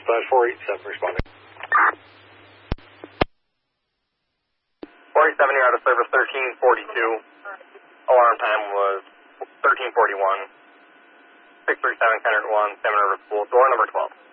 dispatch 487 responding. 487, you're out of service 1342. Alarm time was 1341. 637 Kennard 1, 7 River School, door number 12.